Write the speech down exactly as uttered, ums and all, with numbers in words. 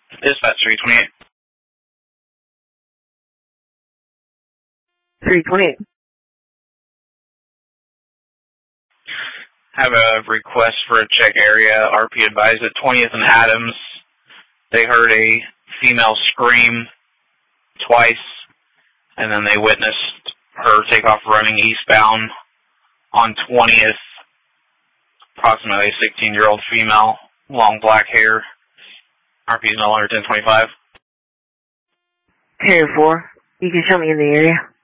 Dispatch three twenty-eight. three twenty-eight. Have a request for a check area. R P advised at twentieth and Adams. They heard a female scream twice, and then they witnessed her take off running eastbound on twentieth. Approximately a sixteen-year-old female, long black hair. R P is no longer ten twenty-five. Carrier four, you can show me in the area.